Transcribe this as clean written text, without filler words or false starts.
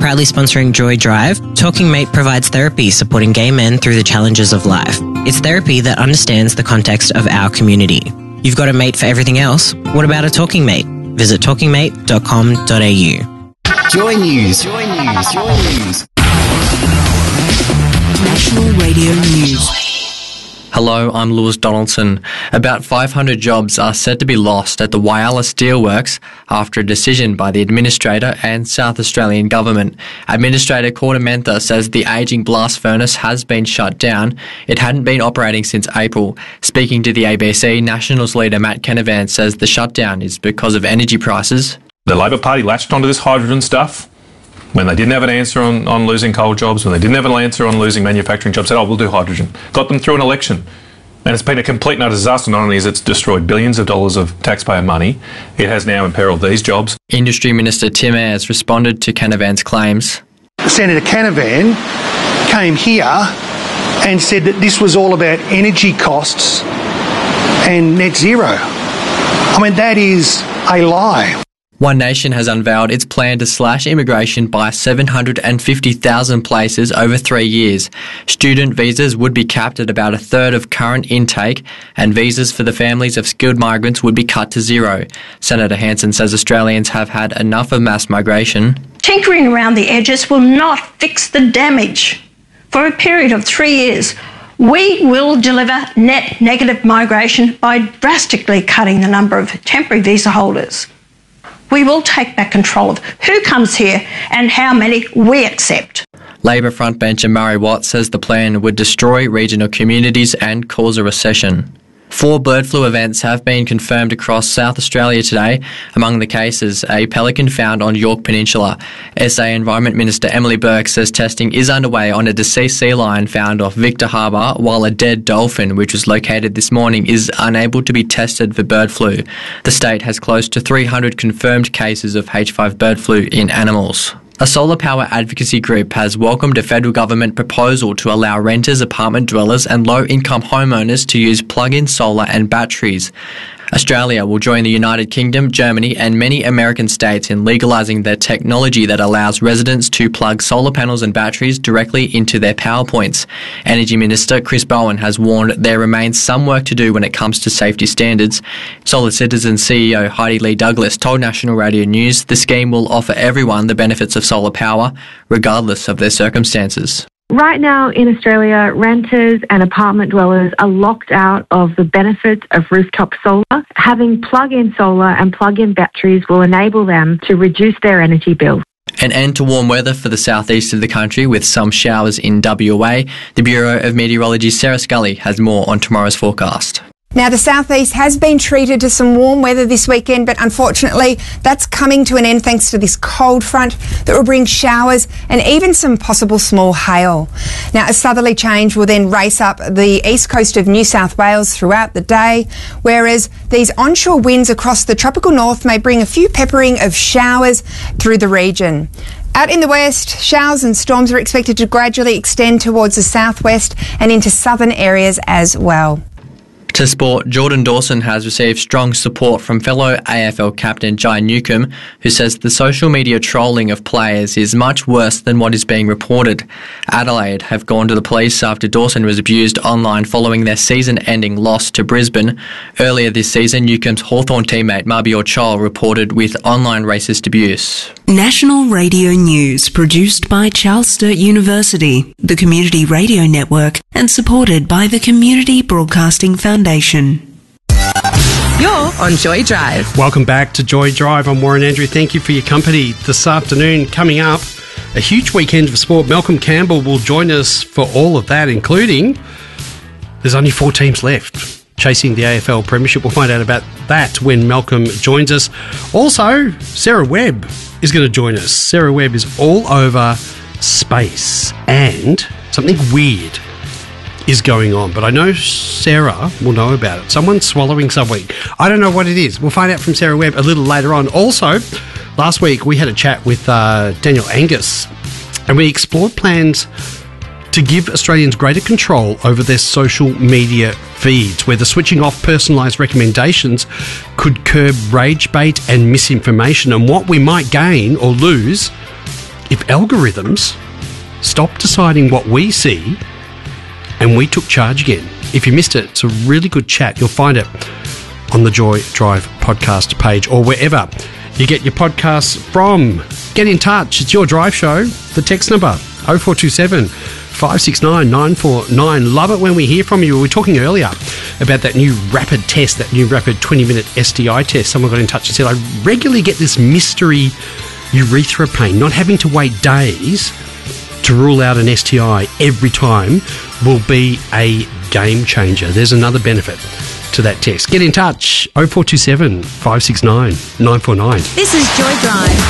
Proudly sponsoring Joy Drive, Talking Mate provides therapy supporting gay men through the challenges of life. It's therapy that understands the context of our community. You've got a mate for everything else. What about a talking mate? Visit talkingmate.com.au. Joy News. National Radio News. Hello, I'm Lewis Donaldson. About 500 jobs are set to be lost at the Whyalla Steelworks after a decision by the Administrator and South Australian Government. Administrator Corda Mentha says the ageing blast furnace has been shut down. It hadn't been operating since April. Speaking to the ABC, Nationals leader Matt Canavan says the shutdown is because of energy prices. The Labor Party latched onto this hydrogen stuff when they didn't have an answer on losing coal jobs, when they didn't have an answer on losing manufacturing jobs, said, we'll do hydrogen. Got them through an election. And it's been a complete and utter disaster. Not only has it destroyed billions of dollars of taxpayer money, it has now imperilled these jobs. Industry Minister Tim Ayres responded to Canavan's claims. Senator Canavan came here and said that this was all about energy costs and net zero. I mean, that is a lie. One Nation has unveiled its plan to slash immigration by 750,000 places over 3 years. Student visas would be capped at about a third of current intake, and visas for the families of skilled migrants would be cut to zero. Senator Hanson says Australians have had enough of mass migration. Tinkering around the edges will not fix the damage. For a period of 3 years, we will deliver net negative migration by drastically cutting the number of temporary visa holders. We will take back control of who comes here and how many we accept. Labor frontbencher Murray Watt says the plan would destroy regional communities and cause a recession. 4 bird flu events have been confirmed across South Australia today. Among the cases, a pelican found on Yorke Peninsula. SA Environment Minister Emily Burke says testing is underway on a deceased sea lion found off Victor Harbour, while a dead dolphin, which was located this morning, is unable to be tested for bird flu. The state has close to 300 confirmed cases of H5 bird flu in animals. A solar power advocacy group has welcomed a federal government proposal to allow renters, apartment dwellers and low-income homeowners to use plug-in solar and batteries. Australia will join the United Kingdom, Germany and many American states in legalising the technology that allows residents to plug solar panels and batteries directly into their power points. Energy Minister Chris Bowen has warned there remains some work to do when it comes to safety standards. Solar Citizens CEO Heidi Lee Douglas told National Radio News the scheme will offer everyone the benefits of solar power, regardless of their circumstances. Right now in Australia, renters and apartment dwellers are locked out of the benefits of rooftop solar. Having plug-in solar and plug-in batteries will enable them to reduce their energy bills. An end to warm weather for the southeast of the country with some showers in WA. The Bureau of Meteorology's Sarah Scully has more on tomorrow's forecast. Now, the southeast has been treated to some warm weather this weekend, but unfortunately that's coming to an end thanks to this cold front that will bring showers and even some possible small hail. Now, a southerly change will then race up the east coast of New South Wales throughout the day, whereas these onshore winds across the tropical north may bring a few peppering of showers through the region. Out in the west, showers and storms are expected to gradually extend towards the southwest and into southern areas as well. To sport, Jordan Dawson has received strong support from fellow AFL captain Jai Newcombe, who says the social media trolling of players is much worse than what is being reported. Adelaide have gone to the police after Dawson was abused online following their season-ending loss to Brisbane. Earlier this season, Newcombe's Hawthorn teammate Mabior Chol reported with online racist abuse. National Radio News, produced by Charles Sturt University, the Community Radio Network, and supported by the Community Broadcasting Foundation. You're on Joy Drive. Welcome back to Joy Drive. I'm Warren Andrew. Thank you for your company this afternoon. Coming up, a huge weekend of sport. Malcolm Campbell will join us for all of that, including there's only 4 teams left chasing the AFL Premiership. We'll find out about that when Malcolm joins us. Also, Sarah Webb is going to join us. Sarah Webb is all over space and something weird is going on, but I know Sarah will know about it. Someone's swallowing something. I don't know what it is. We'll find out from Sarah Webb a little later on. Also, last week we had a chat with Daniel Angus and we explored plans to give Australians greater control over their social media feeds, where the switching off personalised recommendations could curb rage bait and misinformation, and what we might gain or lose if algorithms stopped deciding what we see and we took charge again. If you missed it, it's a really good chat. You'll find it on the Joy Drive podcast page or wherever you get your podcasts from. Get in touch. It's Your Drive Show. The text number 0427 569 949. Love it when we hear from you. We were talking earlier about that new rapid test, that new rapid 20-minute STI test. Someone got in touch and said, I regularly get this mystery urethra pain. Not having to wait days to rule out an STI every time will be a game changer. There's another benefit to that test. Get in touch, 0427 569 949. This is Joy Drive.